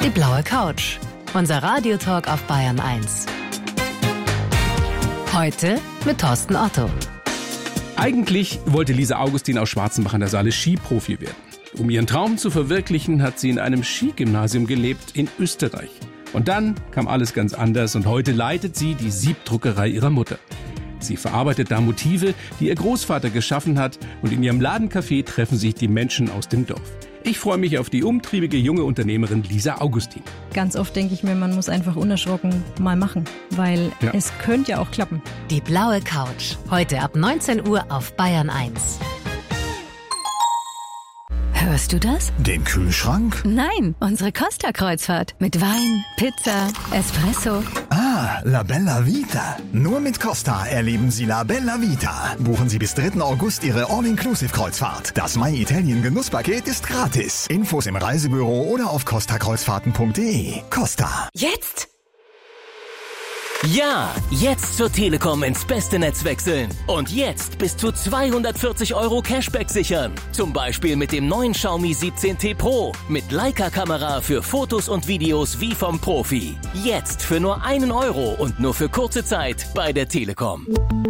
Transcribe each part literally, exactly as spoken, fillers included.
Die blaue Couch. Unser Radiotalk auf Bayern eins. Heute mit Thorsten Otto. Eigentlich wollte Lisa Augustin aus Schwarzenbach an der Saale Skiprofi werden. Um ihren Traum zu verwirklichen, hat sie in einem Skigymnasium gelebt in Österreich. Und dann kam alles ganz anders und heute leitet sie die Siebdruckerei ihrer Mutter. Sie verarbeitet da Motive, die ihr Großvater geschaffen hat, und in ihrem Ladencafé treffen sich die Menschen aus dem Dorf. Ich freue mich auf die umtriebige junge Unternehmerin Lisa Augustin. Ganz oft denke ich mir, man muss einfach unerschrocken mal machen, weil ja. es könnte ja auch klappen. Die blaue Couch. Heute ab neunzehn Uhr auf Bayern eins. Hörst du das? Den Kühlschrank? Nein, unsere Costa-Kreuzfahrt. Mit Wein, Pizza, Espresso. Ah, La Bella Vita. Nur mit Costa erleben Sie La Bella Vita. Buchen Sie bis dritten August Ihre All-Inclusive-Kreuzfahrt. Das My Italien Genusspaket ist gratis. Infos im Reisebüro oder auf costa kreuzfahrten punkt de. Costa. Jetzt? Ja, jetzt zur Telekom ins beste Netz wechseln. Und jetzt bis zu zweihundertvierzig Euro Cashback sichern. Zum Beispiel mit dem neuen Xiaomi siebzehn T Pro. Mit Leica-Kamera für Fotos und Videos wie vom Profi. Jetzt für nur einen Euro und nur für kurze Zeit bei der Telekom.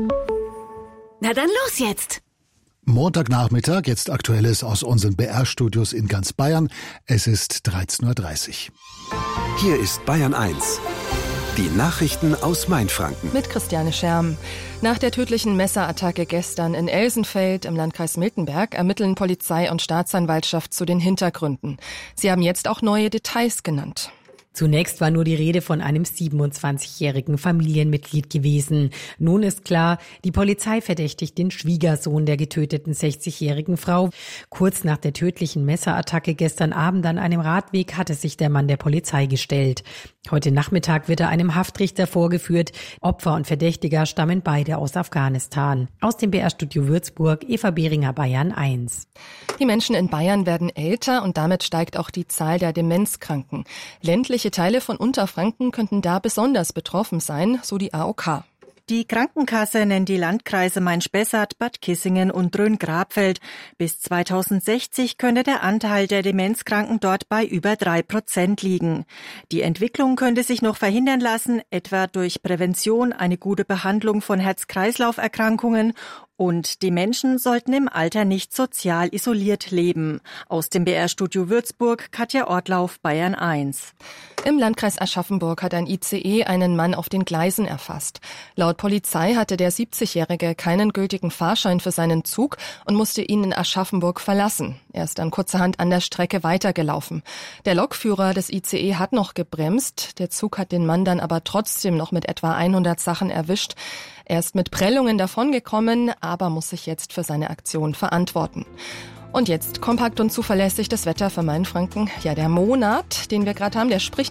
Na dann los jetzt! Montagnachmittag, jetzt Aktuelles aus unseren B R-Studios in ganz Bayern. Es ist dreizehn Uhr dreißig. Hier ist Bayern eins. Die Nachrichten aus Mainfranken. Mit Christiane Scherm. Nach der tödlichen Messerattacke gestern in Elsenfeld im Landkreis Miltenberg ermitteln Polizei und Staatsanwaltschaft zu den Hintergründen. Sie haben jetzt auch neue Details genannt. Zunächst war nur die Rede von einem siebenundzwanzigjährigen Familienmitglied gewesen. Nun ist klar, die Polizei verdächtigt den Schwiegersohn der getöteten sechzigjährigen Frau. Kurz nach der tödlichen Messerattacke gestern Abend an einem Radweg hatte sich der Mann der Polizei gestellt. Heute Nachmittag wird er einem Haftrichter vorgeführt. Opfer und Verdächtiger stammen beide aus Afghanistan. Aus dem B R-Studio Würzburg, Eva Behringer, Bayern eins. Die Menschen in Bayern werden älter und damit steigt auch die Zahl der Demenzkranken. Ländliche Teile von Unterfranken könnten da besonders betroffen sein, so die A O K. Die Krankenkasse nennt die Landkreise Main-Spessart, Bad Kissingen und Rhön-Grabfeld. Bis zweitausendsechzig könne der Anteil der Demenzkranken dort bei über drei Prozent liegen. Die Entwicklung könnte sich noch verhindern lassen, etwa durch Prävention, eine gute Behandlung von Herz-Kreislauf-Erkrankungen, und die Menschen sollten im Alter nicht sozial isoliert leben. Aus dem B R-Studio Würzburg, Katja Ortlauf, Bayern eins. Im Landkreis Aschaffenburg hat ein I C E einen Mann auf den Gleisen erfasst. Laut Polizei hatte der siebzigjährige keinen gültigen Fahrschein für seinen Zug und musste ihn in Aschaffenburg verlassen. Er ist dann kurzerhand an der Strecke weitergelaufen. Der Lokführer des I C E hat noch gebremst. Der Zug hat den Mann dann aber trotzdem noch mit etwa hundert Sachen erwischt. Er ist mit Prellungen davongekommen, aber muss sich jetzt für seine Aktion verantworten. Und jetzt kompakt und zuverlässig das Wetter für Mainfranken. Ja, der Monat, den wir gerade haben, der spricht